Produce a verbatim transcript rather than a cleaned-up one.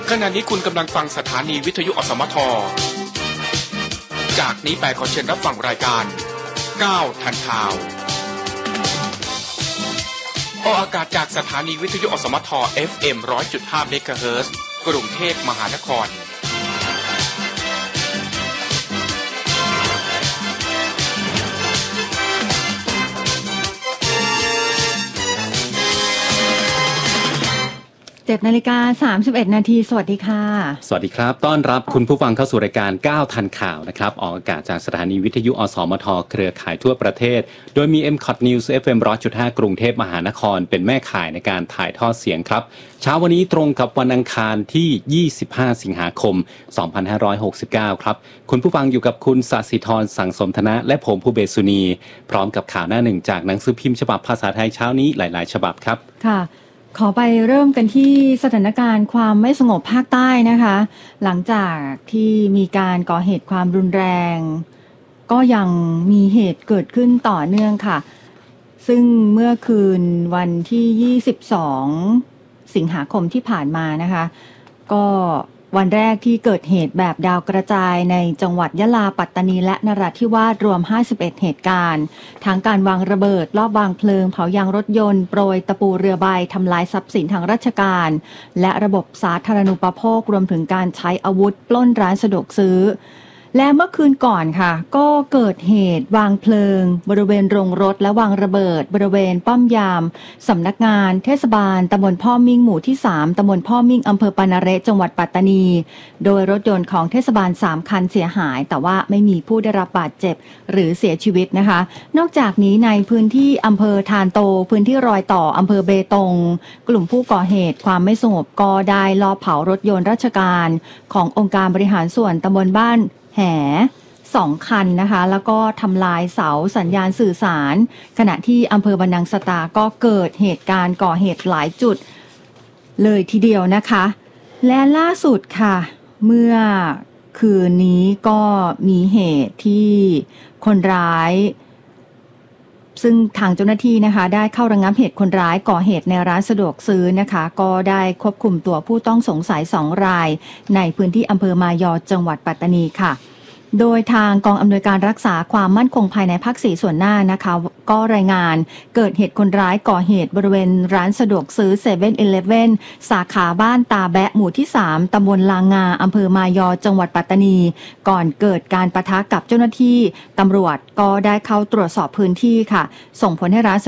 ขณะนี้คุณกำลังฟังสถานีวิทยุอสมทจากนี้ไปขอเชิญรับฟังรายการก้าวทันข่าวออกอากาศจากสถานีวิทยุอสมท เอฟ เอ็ม หนึ่งร้อยจุดห้า เมกะเฮิรตซ์กรุงเทพมหานครเจ็ดนาฬิกาสามสิบเอ็ดนาทีสวัสดีค่ะสวัสดีครับต้อนรับคุณผู้ฟังเข้าสู่รายการก้าวทันข่าวนะครับออกอากาศจากสถานีวิทยุอสมทเครือข่ายทั่วประเทศโดยมี เอ็ม คอท News เอฟ เอ็ม หนึ่งร้อยจุดห้า กรุงเทพมหานครเป็นแม่ข่ายในการถ่ายทอดเสียงครับเช้าวันนี้ตรงกับวันอังคารที่ยี่สิบห้าสิงหาคมสองพันห้าร้อยหกสิบเก้าครับคุณผู้ฟังอยู่กับคุณศศิธรสังสมธนะและผมภูเบศสุนีพร้อมกับข่าวหน้าหนึ่งจากหนังสือพิมพ์ฉบับภาษาไทยเช้านี้หลายๆฉบับครับค่ะขอไปเริ่มกันที่สถานการณ์ความไม่สงบภาคใต้นะคะหลังจากที่มีการก่อเหตุความรุนแรงก็ยังมีเหตุเกิดขึ้นต่อเนื่องค่ะซึ่งเมื่อคืนวันที่ยี่สิบสองสิงหาคมที่ผ่านมานะคะก็วันแรกที่เกิดเหตุแบบดาวกระจายในจังหวัดยะลาปัตตานีและนราธิวาสรวมห้าสิบเอ็ดเหตุการณ์ทั้งการวางระเบิดลอบวางเพลิงเผายางรถยนต์โปรยตะปูเรือใบทำลายทรัพย์สินทางราชการและระบบสาธารณูปโภครวมถึงการใช้อาวุธปล้นร้านสะดวกซื้อและเมื่อคืนก่อนค่ะก็เกิดเหตุวางเพลิงบริเวณโรงรถและวางระเบิดบริเวณป้อมยามสำนักงานเทศบาลตำบลพ่อมิ่งหมู่ที่สามตำบลพ่อมิ่งอำเภอปานาเรจังหวัดปัตตานีโดยรถยนต์ของเทศบาลสามคันเสียหายแต่ว่าไม่มีผู้ได้รับบาดเจ็บหรือเสียชีวิตนะคะนอกจากนี้ในพื้นที่อำเภอทานโตพื้นที่รอยต่ออำเภอเบตงกลุ่มผู้ก่อเหตุความไม่สงบก็ได้ลอบเผารถยนต์ราชการขององค์การบริหารส่วนตำบลบ้านแห่สองคันนะคะแล้วก็ทำลายเสาสัญญาณสื่อสารขณะที่อำเภอบรรนังสตาก็เกิดเหตุการณ์ก่อเหตุหลายจุดเลยทีเดียวนะคะและล่าสุดค่ะเมื่อคืนนี้ก็มีเหตุที่คนร้ายซึ่งทางเจ้าหน้าที่นะคะได้เข้าระงับเหตุคนร้ายก่อเหตุในร้านสะดวกซื้อนะคะก็ได้ควบคุมตัวผู้ต้องสงสัยสองรายในพื้นที่อำเภอมายอจังหวัดปัตตานีค่ะโดยทางกองอำนวยการรักษาความมั่นคงภายในภาคสี่ส่วนหน้านะคะก็รายงานเกิดเหตุคนร้ายก่อเหตุบริเวณร้านสะดวกซื้อ เซเว่น อีเลฟเว่น สาขาบ้านตาแบะหมู่ที่สามตำบลลางาอำเภอมายอจังหวัดปัตตานีก่อนเกิดการปะทะกับเจ้าหน้าที่ตำรวจก็ได้เข้าตรวจสอบพื้นที่ค่ะส่งผลให้ร้าน